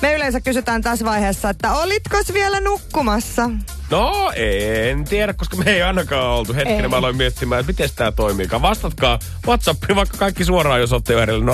Me yleensä kysytään tässä vaiheessa, että olitkos vielä nukkumassa? No, en tiedä, koska me ei ainakaan oltu. Hetkinen, mä aloin miettimään, että miten tää toimiikaan. Vastatkaa WhatsAppiin vaikka kaikki suoraan, jos olette yhdellä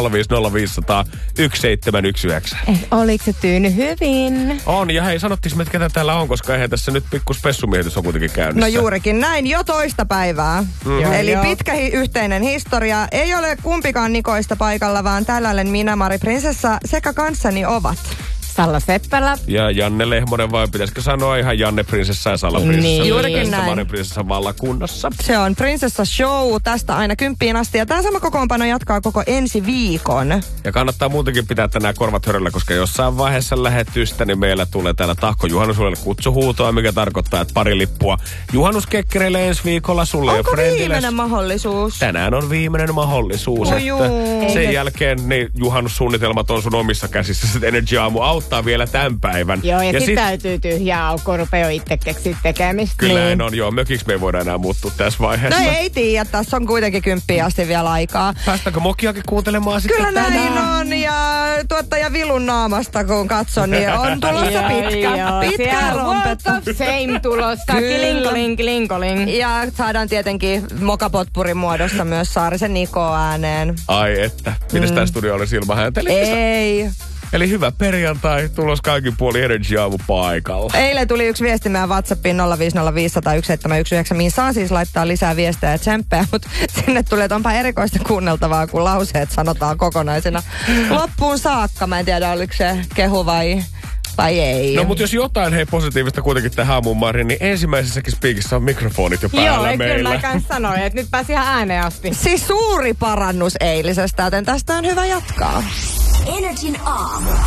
050501719. Oliko se tyyny hyvin? On, ja hei, sanottiinko me, että ketä täällä on, koska eihän tässä nyt pikku spessumiehitys on kuitenkin käynnissä. No juurikin näin, jo toista päivää. Eli pitkä yhteinen historia. Ei ole kumpikaan Nikoista paikalla, vaan tällainen minä, Mari Prinsessa sekä kanssani ovat Salla Seppälä. Ja Janne Lehmonen, vai pitäisikö sanoa ihan Janne Prinsessa ja Salla Prinsessa? Niin. Juurikin näin. Mari Prinsessa vallakunnassa. Se on Prinsessa Show tästä aina 10 asti. Ja tämä sama kokoonpano jatkaa koko ensi viikon. Ja kannattaa muutenkin pitää tänään korvat höröllä, koska jossain vaiheessa lähetystä, niin meillä tulee täällä Tahko Juhannuselle kutsuhuutoa, mikä tarkoittaa, että pari lippua juhannuskekkereille ensi viikolla sulle. Onko viimeinen mahdollisuus? Tänään on viimeinen mahdollisuus. Sen jälkeen niin juhannussuunnitelmat on sun omissa käsissä. Sitten Energy Aamu auttaa vielä tämän päivän. Joo, ja sit täytyy tyhjää aukkoa, rupeaa itse keksiä tekemistä. Kyllä näin on, joo. Mökiksi me ei voida enää muuttua tässä vaiheessa. No ei tiedä, tässä on kuitenkin 10 asti vielä aikaa. Päästäänkö Mokiakin kuuntelemaan sitten Kyllä näin tänään? on, ja tuottaja Vilun naamasta kun katson, niin on tulossa pitkä rompet. World of Fame tulossa, kilinkoling. Ja saadaan tietenkin mokapotpurin muodossa myös Saarisen Niko ääneen. Ai että, mitäs tää studio olisi ilman häntä? Ei. Eli hyvä perjantai, tulos kaikin puoli Energy Aamu paikalla. Eilen tuli yksi viesti meidän WhatsAppiin 050501719, mihin saa siis laittaa lisää viestejä ja tsemppejä, mutta sinne tuli, että onpa erikoista kuunneltavaa, kun lauseet sanotaan kokonaisena loppuun saakka. Mä en tiedä, oliko se kehu vai ei. No mutta jos jotain positiivista kuitenkin tähän aamuun, Mari, niin ensimmäisessäkin spiikissä on mikrofonit jo päällä meillä. Joo, kyllä mä kans sanoin, että nyt pääsi ihan ääneen asti. Siis suuri parannus eilisestä, joten tästä on hyvä jatkaa. Energin aamu.